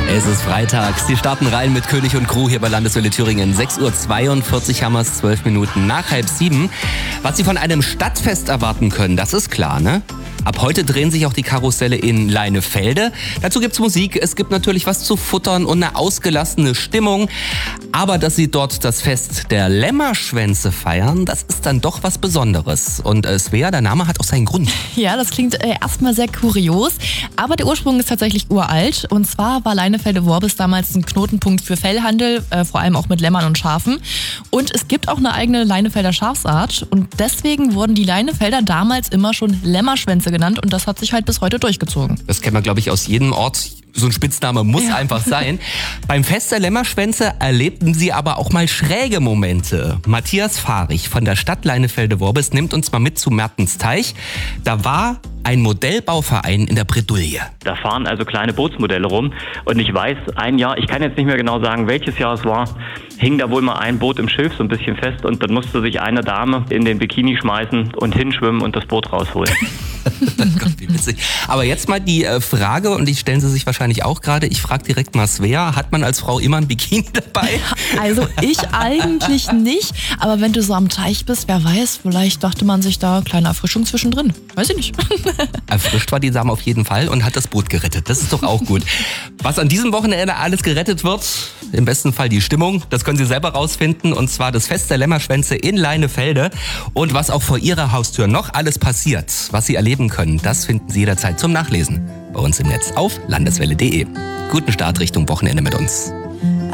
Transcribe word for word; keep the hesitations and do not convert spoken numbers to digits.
Es ist Freitag. Sie starten rein mit König und Crew hier bei Landeswelle Thüringen. sechs Uhr zweiundvierzig haben wir es, zwölf Minuten nach halb sieben. Was Sie von einem Stadtfest erwarten können, das ist klar, ne? Ab heute drehen sich auch die Karusselle in Leinefelde. Dazu gibt's Musik, es gibt natürlich was zu futtern und eine ausgelassene Stimmung. Aber dass sie dort das Fest der Lämmerschwänze feiern, das ist dann doch was Besonderes. Und äh, Svea, der Name hat auch seinen Grund. Ja, das klingt äh, erstmal sehr kurios, aber der Ursprung ist tatsächlich uralt. Und zwar war Leinefelde-Worbis damals ein Knotenpunkt für Fellhandel, äh, vor allem auch mit Lämmern und Schafen. Und es gibt auch eine eigene Leinefelder Schafsart. Und deswegen wurden die Leinefelder damals immer schon Lämmerschwänze genannt. Und das hat sich halt bis heute durchgezogen. Das kennt man, glaube ich, aus jedem Ort. So ein Spitzname muss ja einfach sein. Beim Fest der Lämmerschwänze erlebten sie aber auch mal schräge Momente. Matthias Fahrich von der Stadt Leinefelde-Worbis nimmt uns mal mit zu Mertensteich. Da war ein Modellbauverein in der Bredouille. Da fahren also kleine Bootsmodelle rum und ich weiß, ein Jahr, ich kann jetzt nicht mehr genau sagen, welches Jahr es war, hing da wohl mal ein Boot im Schilf so ein bisschen fest und dann musste sich eine Dame in den Bikini schmeißen und hinschwimmen und das Boot rausholen. Gott, wie witzig. Aber jetzt mal die äh, Frage, und die stellen Sie sich wahrscheinlich auch gerade, ich frage direkt mal Svea, hat man als Frau immer ein Bikini dabei? Also ich eigentlich nicht, aber wenn du so am Teich bist, wer weiß, vielleicht dachte man sich da kleine Erfrischung zwischendrin. Weiß ich nicht. Erfrischt war die Dame auf jeden Fall und hat das Boot gerettet. Das ist doch auch gut. Was an diesem Wochenende alles gerettet wird, im besten Fall die Stimmung, das können Sie selber rausfinden, und zwar das Fest der Lämmerschwänze in Leinefelde. Und was auch vor Ihrer Haustür noch alles passiert, was Sie erleben können, das finden Sie jederzeit zum Nachlesen bei uns im Netz auf landeswelle punkt de. Guten Start Richtung Wochenende mit uns.